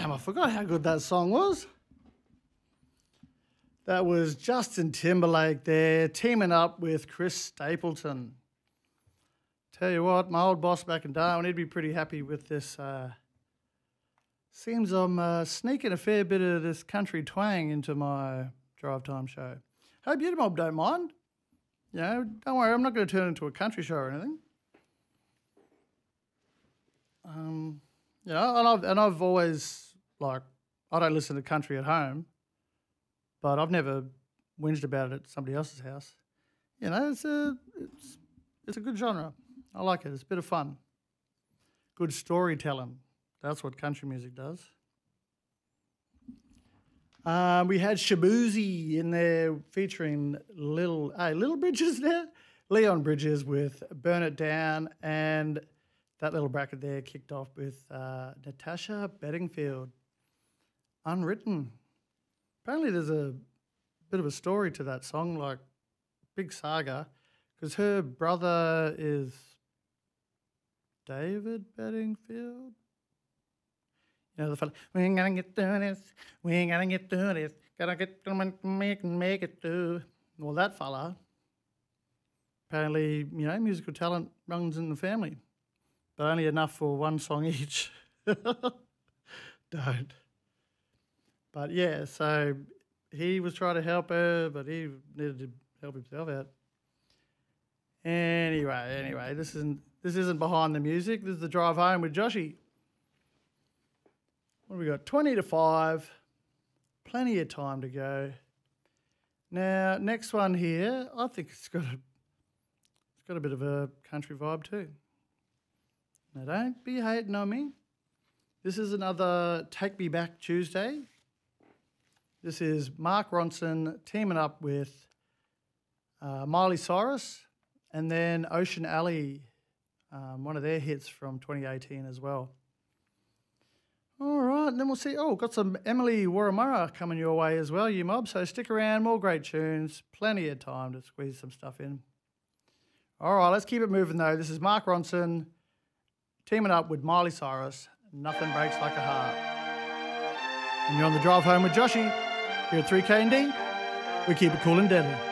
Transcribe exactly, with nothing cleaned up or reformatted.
Damn, I forgot how good that song was. That was Justin Timberlake there, teaming up with Chris Stapleton. Tell you what, my old boss back in Darwin, he'd be pretty happy with this. Uh, seems I'm uh, sneaking a fair bit of this country twang into my drive time show. Hope you mob don't mind. You know, don't worry, I'm not going to turn it into a country show or anything. Um, you know, and I've, and I've always, like, I don't listen to country at home, but I've never whinged about it at somebody else's house. You know, it's a, it's, it's a good genre. I like it. It's a bit of fun. Good storytelling. That's what country music does. Um, we had Shaboozey in there featuring Little, hey, Little Bridges there? Leon Bridges with Burn It Down, and that little bracket there kicked off with uh, Natasha Bedingfield, Unwritten. Apparently there's a bit of a story to that song, like big saga, because her brother is David Bedingfield. You know, the fella, we ain't gonna get through this, we ain't gonna get through this, gotta get to make, make it through. Well, that fella, apparently, you know, musical talent runs in the family, but only enough for one song each. Don't. But yeah, so he was trying to help her, but he needed to help himself out. Anyway, anyway, this isn't this isn't behind the music. This is the drive home with Joshy. What have we got? Twenty to five. Plenty of time to go. Now, next one here, I think it's got a it's got a bit of a country vibe too. Now, don't be hating on me. This is another Take Me Back Tuesday. This is Mark Ronson teaming up with uh, Miley Cyrus, and then Ocean Alley, um, one of their hits from twenty eighteen as well. All right, and then we'll see. Oh, got some Emily Warramurra coming your way as well, you mob. So stick around, more great tunes, plenty of time to squeeze some stuff in. All right, let's keep it moving though. This is Mark Ronson teaming up with Miley Cyrus. Nothing breaks like a heart. And you're on the drive home with Joshy here at three K and D. We keep it cool and deadly.